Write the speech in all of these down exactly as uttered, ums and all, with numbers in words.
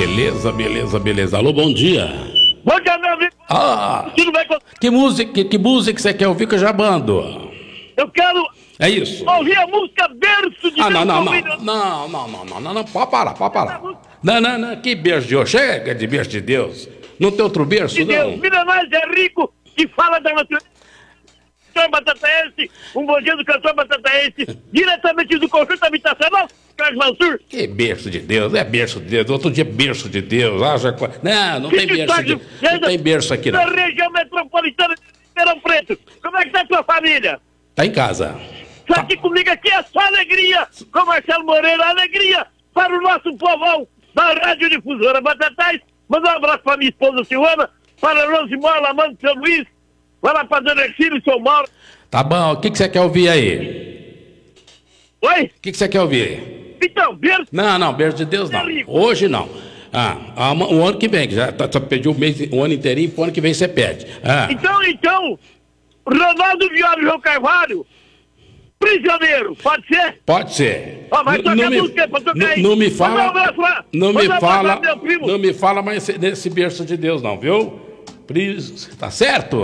Beleza, beleza, beleza. Alô, bom dia. Bom dia, meu amigo. Ah, Tudo bem com... que música, que, que música você quer ouvir que eu já mando? Eu quero É isso. ouvir a música Berço de Ah, não, Deus. não, não. ouvindo- Não, não, não, não, não, não. Pode parar, pode parar. Não, não, não. Que berço de Deus. Chega de berço de Deus. Não tem outro berço, De Deus. não? Milionários é rico que fala da natureza. Cantor Batataense, um bom dia do cantor Batataense, diretamente do conjunto habitacional, Carlos Mansur. Que berço de Deus. É berço de Deus. Outro dia berço de Deus. Haja co- Não, não tem berço de... Não tem berço aqui, Na não. região metropolitana de Ribeirão Preto. Como é que tá a tua família? Tá em casa. Só aqui comigo aqui é só alegria, com Marcelo Moreira, alegria para o nosso povão da Rádio Difusora Batatais. Manda um abraço para minha esposa Silvana, para a Rosimar, Lamando São Luís, para a Dona Ercílio e seu Mauro. Tá bom. O que, que você quer ouvir aí? Oi? O que, que você quer ouvir? Então, berço. Não, não. Berço de Deus, não. Hoje, não. Ah, ah, o ano que vem, que já tá, tá, pediu o mês, o ano inteirinho, pro ano que vem você pede. Ah. Então, então, Ronaldo Viola João Carvalho, prisioneiro, pode ser? Pode ser. Ó, vai N- tocar não me, música pra tocar não- aí. não me Manda um fala, abraço lá. não me Manda um abraço fala, lá, meu primo. não me fala mais esse- nesse berço de Deus, não, viu? Pris- Tá certo?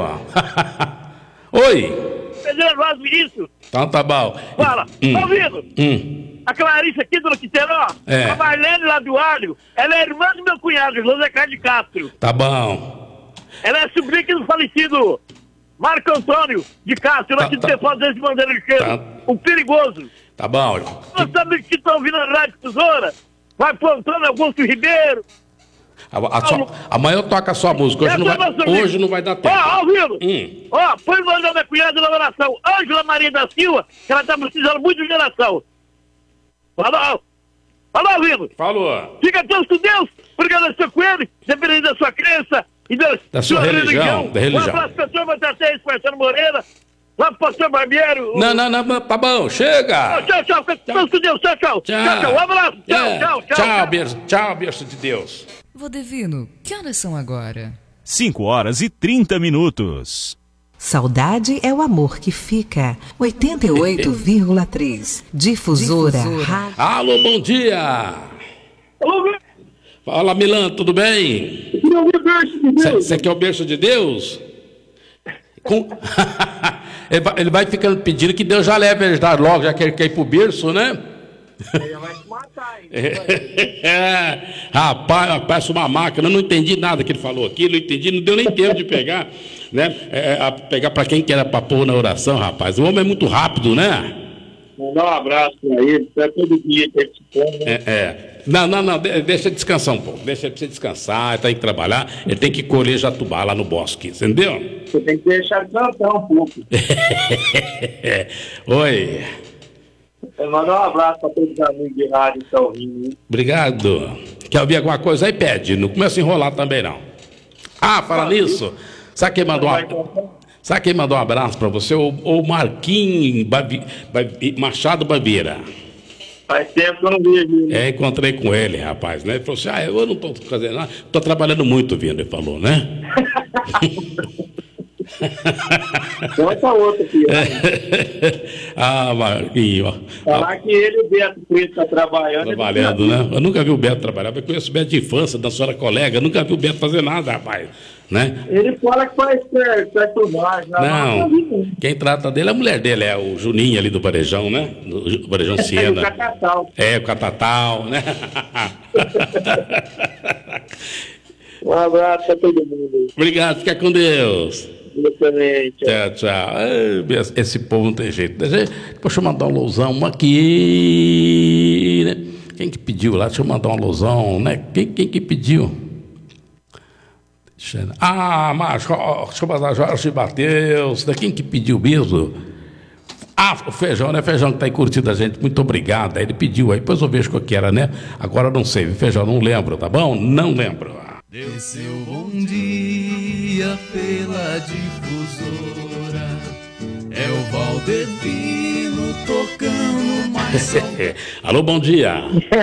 Oi. Pedro Vaz Vinícius, Então tá bom. fala. Hum, Tá ouvindo? hum. A Clarice aqui do Quiteró, É. a Marlene lá do Alho, ela é irmã do meu cunhado, José Carlos de Castro. Tá bom. Ela é sobrinha do falecido Marco Antônio de Castro, Tá, lá que tá. tem foto desse bandeira de cheiro. Tá. O perigoso. Tá bom. Meus amigos que estão ouvindo a Rádio Tesoura, vai pro Antônio Augusto Ribeiro. A- a sua- amanhã eu toco a sua música. Hoje Essa não é vai, nossa amiga. hoje não vai dar tempo. Ó, ouvindo? Hum. Ó, põe o nome da minha cunhada na oração, Ângela Maria da Silva, que ela tá precisando muito de oração. Falou, falou, ouvindo? Falou. Fica Deus com Deus, obrigado com ele, dependendo da sua crença e da, Da sua religião, da religião. Um abraço para o pastor Matatês, Marcelo Moreira, lá pro pastor Barbeiro. o- Não, não, não, não, tá bom. Chega. Tchau, tchau, fica Deus com Deus, tchau, tchau. Tchau. Tchau, tchau, um abraço, tchau, É. tchau, tchau. Tchau, berço, tchau, berço de Deus. Vodevino, que horas são agora? cinco horas e trinta minutos. Saudade é o amor que fica. oitenta e oito vírgula três. Difusora. Difusora. Rádio. Alô, bom dia. Alô, meu- Fala, Milan, tudo bem? meu berço de Deus. Você quer o berço de Deus? Com... ele, vai, ele vai ficando pedindo que Deus já leve ele já logo, já que ele quer ir pro berço, né? Ele vai te matar, hein? É, rapaz, parece uma máquina, eu não entendi nada que ele falou aqui, não entendi, não deu nem tempo de pegar, né? É, a pegar para quem que era para pôr na oração, rapaz. O homem é muito rápido, né? Mandar um abraço pra ele, é todo dia que ele se põe, né? É, é. Não, não, não, de- deixa ele descansar um pouco, deixa ele pra você descansar, ele tem que trabalhar, ele tem que colher jatubá lá no bosque, entendeu? Você tem que deixar ele cantar um pouco. Oi, Eu mando um abraço pra todos os amigos de rádio que estão rindo, hein? obrigado. Quer ouvir alguma coisa aí? Pede, não começa a enrolar também não. Ah, fala nisso, sabe quem mandou Vai uma... cantar? Sabe quem mandou um abraço pra você? O, o Marquinhos Bavi- Bavi- Machado Baviera. Faz tempo que eu não vejo ele. É, encontrei com ele, rapaz, né? Ele falou assim, ah, eu não tô fazendo nada, tô trabalhando muito, vindo, ele falou, né? Conta outra aqui, ó. Ah, Marquinhos, ó. Falar que ele e o Beto Preto tá trabalhando. Trabalhando, né? Eu nunca vi o Beto trabalhar, eu conheço o Beto de infância, da senhora colega, eu nunca vi o Beto fazer nada, rapaz, né? Ele fala que faz personagem. Não, quem trata dele é a mulher dele, é o Juninho ali do Varejão, né? Do Varejão É o Siena. Catatal. É, o Catatal, né? Um abraço pra todo mundo aí. Obrigado, fica com Deus. Eu também, tchau. Tchau, tchau. Ai, esse povo não tem jeito. Deixa, deixa eu mandar um lousão aqui, né? Quem que pediu lá? Deixa eu mandar um lousão, né? Quem, quem que pediu? Deixa eu... Ah, macho, ó, deixa eu mandar Jorge Mateus. Quem que pediu mesmo? Ah, o Feijão, né? Feijão que tá aí curtindo a gente. Muito obrigado. Aí ele pediu aí, depois eu vejo qual que era, né? Agora eu não sei, Feijão, não lembro, tá bom? Não lembro. Desceu bom dia pela difusora, é o Valdevino tocando mais. Alô, bom dia.